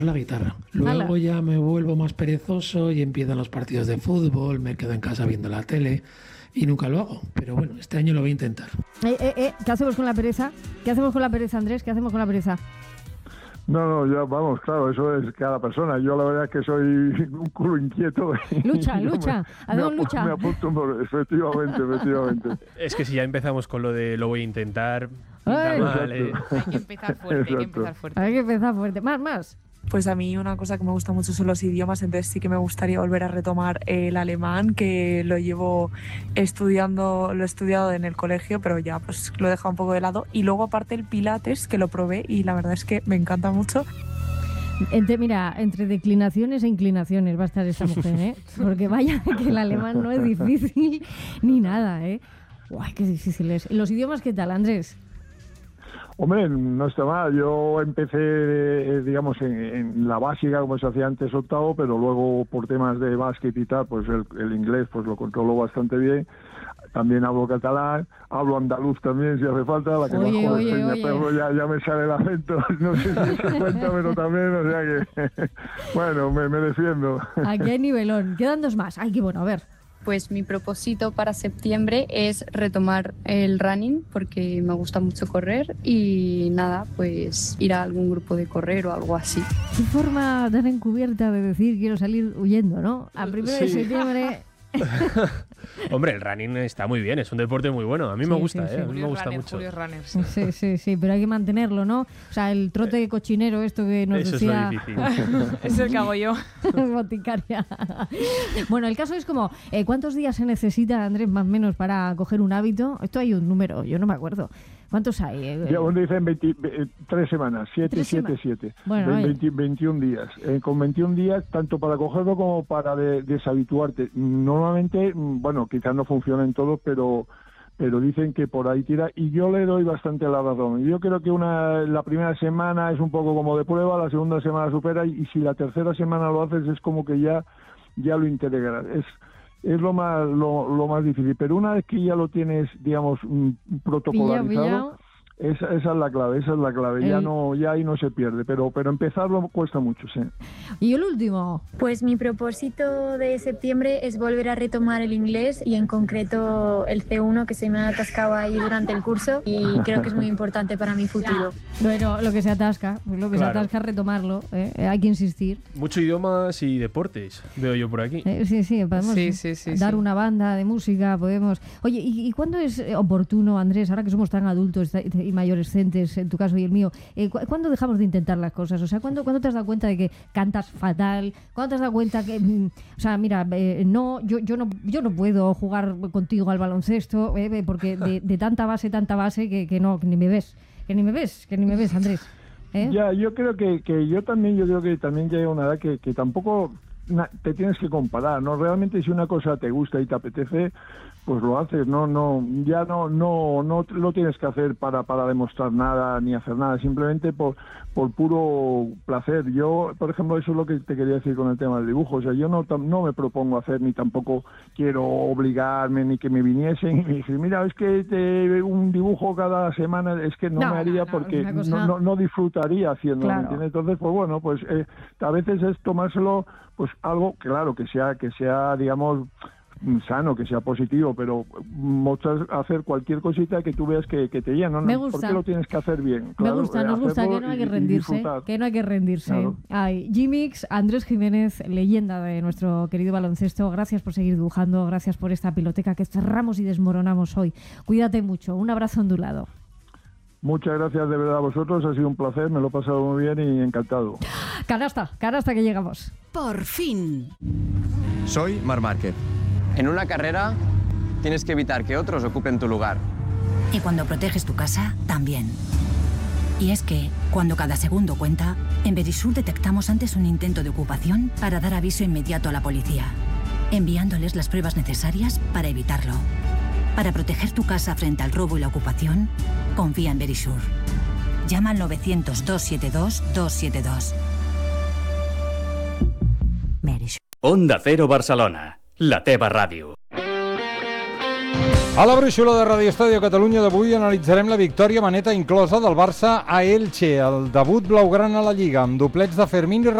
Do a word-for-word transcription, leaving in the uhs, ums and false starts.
la guitarra. Luego Ala. ya me vuelvo más perezoso y empiezan los partidos de fútbol, me quedo en casa viendo la tele y nunca lo hago. Pero bueno, este año lo voy a intentar. Eh, eh, eh, ¿Qué hacemos con la pereza? ¿Qué hacemos con la pereza, Andrés? ¿Qué hacemos con la pereza? No, no, ya vamos, claro, eso es cada persona. Yo la verdad es que soy un culo inquieto. Lucha, Yo lucha, me, hacemos me, lucha. Me apunto por, efectivamente, efectivamente. Es que si ya empezamos con lo de lo voy a intentar, Ay. pinta mal, ¿eh? Hay que empezar fuerte, hay que Exacto. empezar fuerte. Hay que empezar fuerte. Más, más. Pues a mí una cosa que me gusta mucho son los idiomas, entonces sí que me gustaría volver a retomar el alemán, que lo llevo estudiando, lo he estudiado en el colegio, pero ya pues lo he dejado un poco de lado. Y luego aparte el pilates, que lo probé y la verdad es que me encanta mucho. Entre, mira, entre declinaciones e inclinaciones va a estar esta mujer, ¿eh? Porque vaya que el alemán no es difícil ni nada, ¿eh? Uy, qué difícil es. ¿Los idiomas qué tal, Andrés? Hombre, no está mal. Yo empecé, eh, digamos, en, en la básica, como se hacía antes, octavo, pero luego por temas de básquet y tal, pues el, el inglés pues lo controlo bastante bien. También hablo catalán, hablo andaluz también si hace falta, la que Oye, más joven oye, soy, ya, oye. tengo, ya, ya me sale el acento, no sé si se cuenta, pero también, o sea que, bueno, me, me defiendo. Aquí hay nivelón. Quedan dos más. Ay, qué bueno, a ver. Pues mi propósito para septiembre es retomar el running porque me gusta mucho correr y nada, pues ir a algún grupo de correr o algo así. Qué forma tan encubierta de decir quiero salir huyendo, ¿no? A primero de Sí. septiembre... Hombre, el running está muy bien, es un deporte muy bueno. A mí me Sí, gusta, sí, ¿eh? sí. A mí me Julio gusta Runner, mucho. Julio Runner, sí. Sí, sí, sí, pero hay que mantenerlo, ¿no? O sea, el trote cochinero, esto que nos Eso es decía... lo difícil. Es el que hago yo. boticaria. Bueno, el caso es como, eh, ¿cuántos días se necesita, Andrés, más o menos, para coger un hábito? Esto hay un número, yo no me acuerdo. ¿Cuántos hay? Eh, Ya, uno dicen veinte, ve- tres semanas, siete, Tres siete, semanas. siete. Bueno, Ve- oye. veinte, veintiún días. Eh, con veintiún días, tanto para cogerlo como para de- deshabituarte. Normalmente, mm, bueno, quizás no funcionen todos, pero pero dicen que por ahí tira, y yo le doy bastante la razón. Yo creo que una la primera semana es un poco como de prueba, la segunda semana supera, y, y si la tercera semana lo haces es como que ya, ya lo integras. Es es lo más lo, lo más difícil, pero una vez que ya lo tienes, digamos, mm, protocolarizado, Pillao, pillao. esa, esa es la clave, esa es la clave. Ya El- no, ya ahí no se pierde, pero pero empezarlo cuesta mucho, sí. Y el último, Pues mi propósito de septiembre es volver a retomar el inglés y en concreto el ce uno que se me ha atascado ahí durante el curso y creo que es muy importante para mi futuro. bueno, lo que se atasca, pues lo que Claro. se atasca es retomarlo, ¿eh? Eh, hay que insistir. Mucho idiomas y deportes, veo yo por aquí. Eh, sí, sí, podemos Sí, sí, sí, dar sí. una banda de música, podemos... Oye, ¿y, y cuándo es eh, oportuno, Andrés, ahora que somos tan adultos y mayorescentes, en tu caso y el mío, eh, cu- ¿cuándo dejamos de intentar las cosas? O sea, ¿cuándo, ¿cuándo te has dado cuenta de que cantas fatal? ¿Cuándo te has dado cuenta que... mm, o sea, mira, eh, no, yo, yo no yo no puedo jugar contigo al baloncesto eh, eh, porque de, de tanta base, tanta base que, que no, que ni me ves, que ni me ves, que ni me ves, Andrés. ¿Eh? Ya, yo creo que, que yo también, yo creo que también llega una edad que, que tampoco na- te tienes que comparar, ¿no? Realmente si una cosa te gusta y te apetece, pues lo haces, no, no, ya no, no, no lo tienes que hacer para, para demostrar nada ni hacer nada, simplemente por, por puro placer. Yo, por ejemplo, eso es lo que te quería decir con el tema del dibujo, o sea, yo no, tam- no me propongo hacer ni tampoco quiero obligarme ni que me viniesen y me dicen, mira, es que te, un dibujo cada semana, es que no, No, me haría no, no, porque es una cosa- no, no, no disfrutaría haciéndolo, Claro. ¿me entiendes? Entonces, pues bueno, pues eh, a veces es tomárselo, pues algo, claro, que sea, que sea, digamos, sano, que sea positivo, pero mostrar, hacer cualquier cosita que tú veas que, que te llena, ¿no? Me ¿Por gusta. qué lo tienes que hacer bien? Me Claro, gusta, eh, nos gusta, hacerlo que no hay que y- y rendirse, disfrutar. que no hay que rendirse. Claro. Ay, G-Mix, Andrés Jiménez, leyenda de nuestro querido baloncesto, gracias por seguir dibujando, gracias por esta piloteca que cerramos y desmoronamos hoy. Cuídate mucho, un abrazo ondulado. Muchas gracias de verdad a vosotros, ha sido un placer, me lo he pasado muy bien y encantado. Canasta, canasta que llegamos. Por fin. Soy Marc Márquez. En una carrera tienes que evitar que otros ocupen tu lugar. Y cuando proteges tu casa, también. Y es que, cuando cada segundo cuenta, en Verisur detectamos antes un intento de ocupación para dar aviso inmediato a la policía, enviándoles las pruebas necesarias para evitarlo. Para proteger tu casa frente al robo y la ocupación, confía en Verisur. Llama al novecientos, dos siete dos, dos siete dos. Verisur. Onda Cero Barcelona, la teva ràdio. A la brúixola de Radio Estàdio Catalunya d'avui analitzarem la victòria maneta inclosa del Barça a Elche, el debut blaugrana a la Lliga, amb doblets de Fermín i